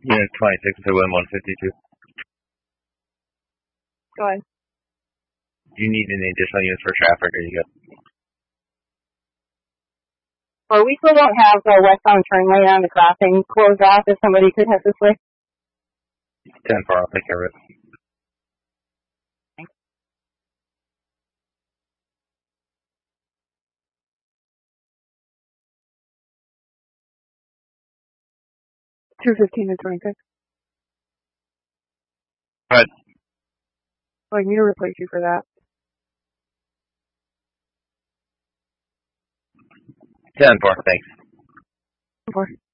Unit 26 to win 152. Go ahead. Do you need any additional units for traffic, or you good? Well, we still don't have the westbound turn lane on the crossing closed off if somebody could head this way. 10-4, I'll take care of it. Thanks. 215 and 26. Go ahead. Oh, I need to replace you for that. 10-4, thanks. 4.